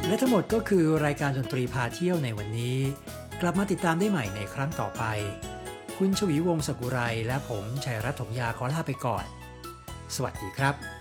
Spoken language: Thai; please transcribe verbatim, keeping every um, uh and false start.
และทั้งหมดก็คือรายการดนตรีพาเที่ยวในวันนี้กลับมาติดตามได้ใหม่ในครั้งต่อไปคุณชวีวงศ์สกุไรและผมชัยรัตน์ถมยาขอลาไปก่อนสวัสดีครับ